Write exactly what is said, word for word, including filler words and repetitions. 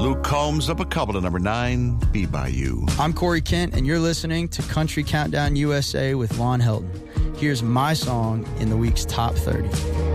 Luke Combs up a couple to number nine, Be By You. I'm Corey Kent, and you're listening to Country Countdown U S A with Lon Helton. Here's my song in the week's top thirty.